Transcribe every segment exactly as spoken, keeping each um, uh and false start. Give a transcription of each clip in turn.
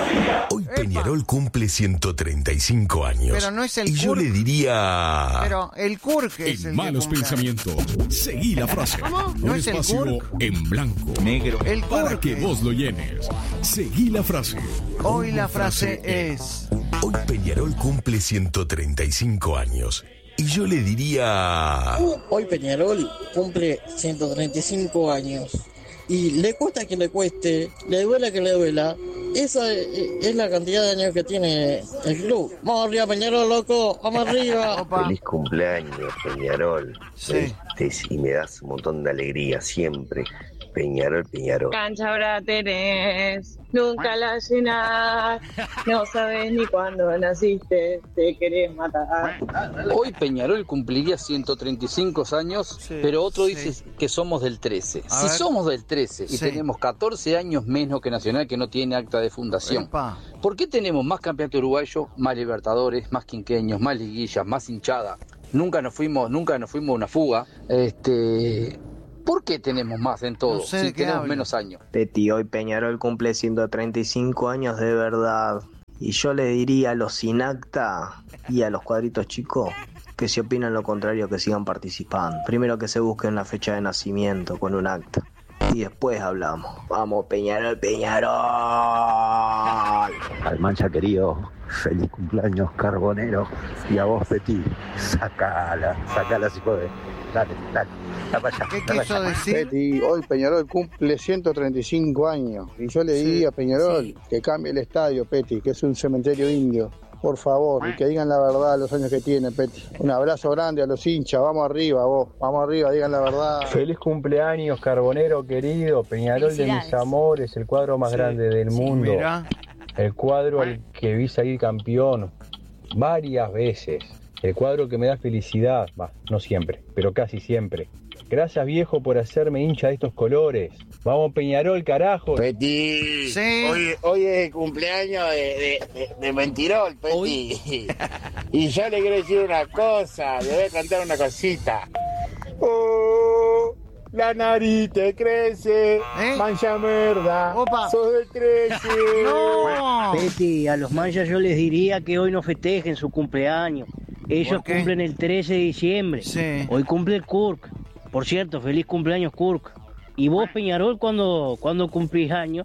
Hoy Peñarol cumple ciento treinta y cinco años. Pero no es el Y yo Kurk. le diría... Pero el Kurk es En el malos que cumple años. pensamientos, seguí la frase. ¿Cómo? ¿No Un es el espacio Kurk? en blanco, negro, El para Kurk que es. vos lo llenes. Seguí la frase. Hoy la Una frase es... Hoy Peñarol cumple ciento treinta y cinco años. Y yo le diría... Hoy Peñarol cumple ciento treinta y cinco años. Y le cuesta que le cueste, le duela que le duela. Esa es la cantidad de años que tiene el club. Vamos arriba, Peñarol, loco, vamos arriba. Opa. Feliz cumpleaños, Peñarol. Sí. Este, y me das un montón de alegría siempre. Peñarol, Peñarol. Cancha ahora tenés, nunca la llenás, no sabes ni cuándo naciste, te querés matar. Hoy Peñarol cumpliría ciento treinta y cinco años, Sí, pero otro sí. dice que somos del trece. A Si ver. somos del trece y Sí. tenemos catorce años menos que Nacional, que no tiene acta de fundación, Epa. ¿por qué tenemos más campeonato uruguayo, más libertadores, más quinqueños, más liguillas, más hinchada? Nunca nos fuimos, nunca nos fuimos a una fuga. Este, ¿por qué tenemos más en todo No sé de si qué tenemos habla. menos años? Peti, hoy Peñarol cumple ciento treinta y cinco años de verdad. Y yo le diría a los sin acta y a los cuadritos chicos que si opinan lo contrario que sigan participando. Primero que se busquen la fecha de nacimiento con un acta. Y después hablamos. Vamos Peñarol, Peñarol. Al Mancha querido, feliz cumpleaños Carbonero. Y a vos, Peti, sacala, sacala si podés. Dale, dale, dale para allá, ¿Qué dale quiso para allá. decir? Peti, hoy Peñarol cumple ciento treinta y cinco años y yo le Sí, diría a Peñarol sí. que cambie el estadio, Peti, que es un cementerio indio. Por favor, y que digan la verdad los años que tiene, Peti. Un abrazo grande a los hinchas, vamos arriba vos, vamos arriba, digan la verdad. Feliz cumpleaños, Carbonero querido, Peñarol de mis Felicidades. amores, el cuadro más Sí, grande del sí, mundo, mira. el cuadro al que vi salir campeón varias veces, el cuadro que me da felicidad, bah, no siempre, pero casi siempre. Gracias viejo por hacerme hincha de estos colores. Vamos Peñarol, carajo. Peti, Sí. hoy, hoy es el cumpleaños de, de, de, de Mentirol, Peti. Y yo le quiero decir una cosa, le voy a cantar una cosita. Oh, la nariz te crece, ¿Eh? mancha merda, Opa. sos del trece. ¡No! Peti, a los manchas yo les diría que hoy no festejen su cumpleaños. Ellos ¿Por qué? cumplen el trece de diciembre. Sí. Hoy cumple el Kurk. Por cierto, feliz cumpleaños, Kurk. ¿Y vos, Peñarol, cuando, cuando cumplís años?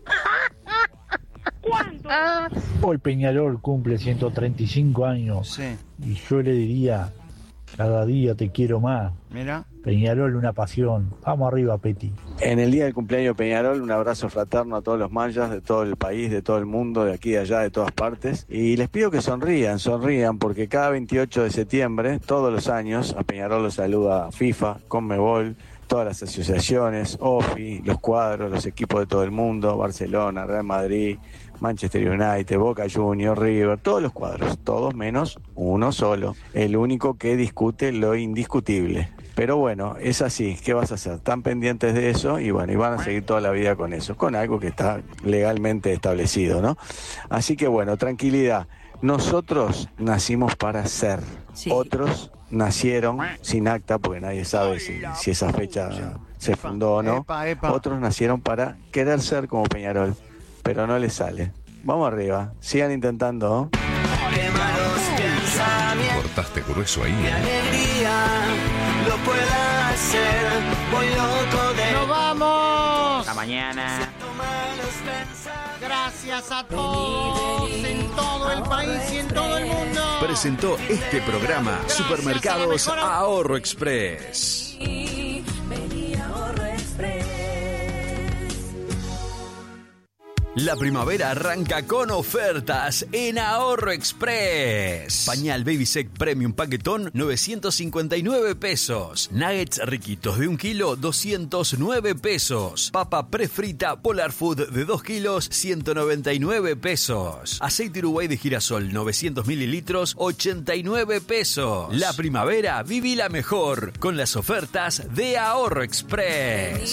Hoy Peñarol cumple ciento treinta y cinco años. Sí, Y yo le diría, cada día te quiero más. mira. Peñarol, una pasión. Vamos arriba, Peti. En el día del cumpleaños de Peñarol, un abrazo fraterno a todos los manchas de todo el país, de todo el mundo, de aquí, de allá, de todas partes. Y les pido que sonrían, sonrían, porque cada veintiocho de septiembre, todos los años, a Peñarol lo saluda FIFA, Conmebol, todas las asociaciones, O F I, los cuadros, los equipos de todo el mundo, Barcelona, Real Madrid, Manchester United, Boca Juniors, River, todos los cuadros, todos menos uno solo, el único que discute lo indiscutible. Pero bueno, es así, ¿qué vas a hacer? Están pendientes de eso y bueno, y van a seguir toda la vida con eso, con algo que está legalmente establecido, ¿no? Así que bueno, tranquilidad. Nosotros nacimos para ser, Sí. otros nacieron sin acta, porque nadie sabe si, si esa fecha se fundó o no. Epa, epa. Otros nacieron para querer ser como Peñarol, pero no les sale. Vamos arriba, sigan intentando, ¿no? Qué malos pensamientos, Cortaste grueso ahí, qué ¿eh? alegría, lo pueda hacer, voy loco de ¡Nos vamos! Hasta mañana. malos pensamientos. Gracias a todos en todo el país y en todo el mundo. Presentó este programa Supermercados Ahorro Express. Vení Ahorro Express. La primavera arranca con ofertas en Ahorro Express. Pañal Babysec Premium Paquetón, novecientos cincuenta y nueve pesos. Nuggets riquitos de un kilo, doscientos nueve pesos. Papa prefrita Polar Food de dos kilos, ciento noventa y nueve pesos. Aceite Uruguay de girasol, novecientos mililitros, ochenta y nueve pesos. La primavera, vivila mejor con las ofertas de Ahorro Express.